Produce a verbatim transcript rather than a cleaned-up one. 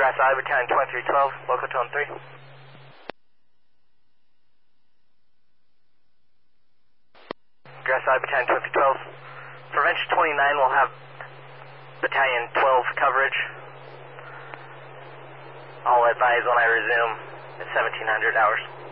Grass Valley Battalion twenty-three twelve, local tone three. Grass Valley Battalion twenty-three twelve. For Venture twenty-nine, we'll have Battalion twelve coverage. I'll advise when I resume at seventeen hundred hours.